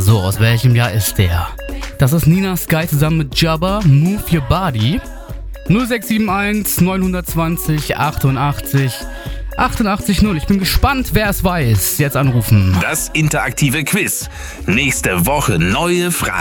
So, aus welchem Jahr ist der? Das ist Nina Sky zusammen mit Jabba, Move Your Body. 0671 920 88 88 0. Ich bin gespannt, wer es weiß. Jetzt anrufen. Das interaktive Quiz. Nächste Woche neue Fragen.